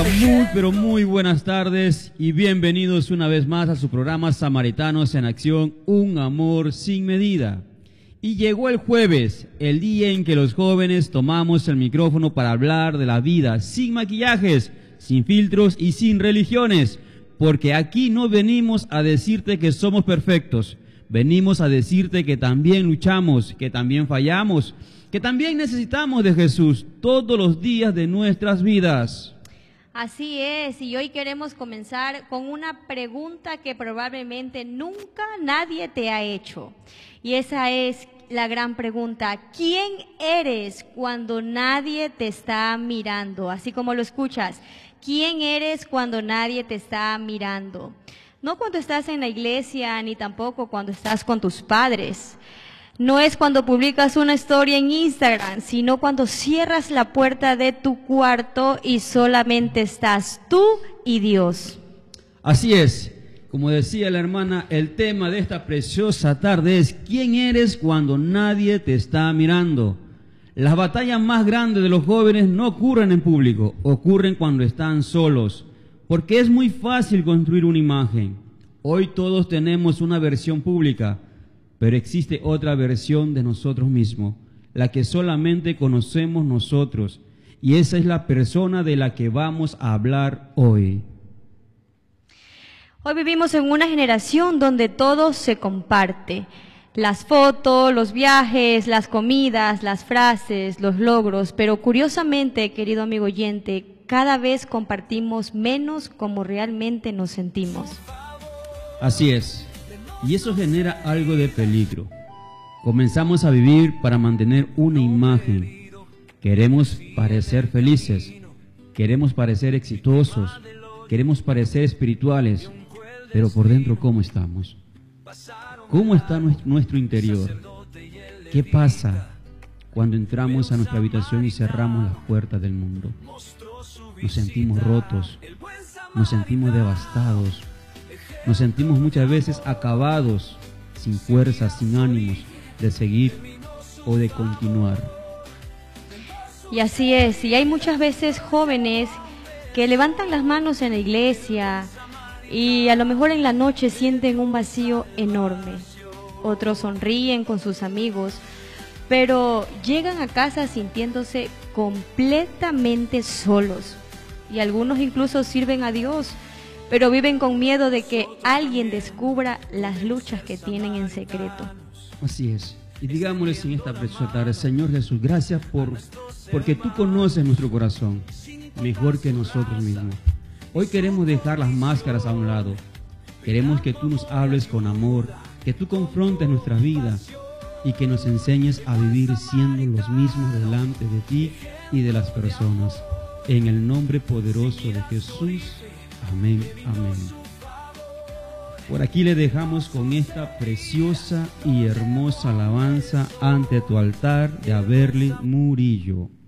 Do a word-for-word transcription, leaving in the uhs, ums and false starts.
Muy, pero muy buenas tardes y bienvenidos una vez más a su programa Samaritanos en Acción, un amor sin medida. Y llegó el jueves, el día en que los jóvenes tomamos el micrófono para hablar de la vida, sin maquillajes, sin filtros y sin religiones, porque aquí no venimos a decirte que somos perfectos, venimos a decirte que también luchamos, que también fallamos, que también necesitamos de Jesús todos los días de nuestras vidas. Así es, y hoy queremos comenzar con una pregunta que probablemente nunca nadie te ha hecho. Y esa es la gran pregunta: ¿quién eres cuando nadie te está mirando? Así como lo escuchas, ¿quién eres cuando nadie te está mirando? No cuando estás en la iglesia, ni tampoco cuando estás con tus padres. No es cuando publicas una historia en Instagram, sino cuando cierras la puerta de tu cuarto y solamente estás tú y Dios. Así es, como decía la hermana, el tema de esta preciosa tarde es ¿quién eres cuando nadie te está mirando? Las batallas más grandes de los jóvenes no ocurren en público, ocurren cuando están solos, porque es muy fácil construir una imagen. Hoy todos tenemos una versión pública, pero existe otra versión de nosotros mismos, la que solamente conocemos nosotros, y esa es la persona de la que vamos a hablar hoy. Hoy vivimos en una generación donde todo se comparte. Las fotos, los viajes, las comidas, las frases, los logros, pero curiosamente, querido amigo oyente, cada vez compartimos menos como realmente nos sentimos. Así es. Y eso genera algo de peligro. Comenzamos a vivir para mantener una imagen. Queremos parecer felices, queremos parecer exitosos, queremos parecer espirituales, pero por dentro, ¿cómo estamos? ¿Cómo está nuestro interior? ¿Qué pasa cuando entramos a nuestra habitación y cerramos las puertas del mundo? Nos sentimos rotos, nos sentimos devastados, nos sentimos muchas veces acabados, sin fuerzas, sin ánimos de seguir o de continuar. Y así es, y hay muchas veces jóvenes que levantan las manos en la iglesia y a lo mejor en la noche sienten un vacío enorme. Otros sonríen con sus amigos, pero llegan a casa sintiéndose completamente solos. Y algunos incluso sirven a Dios, pero viven con miedo de que alguien descubra las luchas que tienen en secreto. Así es. Y digámosles en esta preciosa tarde: Señor Jesús, gracias por, porque tú conoces nuestro corazón mejor que nosotros mismos. Hoy queremos dejar las máscaras a un lado. Queremos que tú nos hables con amor, que tú confrontes nuestra vida y que nos enseñes a vivir siendo los mismos delante de ti y de las personas. En el nombre poderoso de Jesús. Amén, amén. Por aquí le dejamos con esta preciosa y hermosa alabanza ante tu altar de Averly Murillo.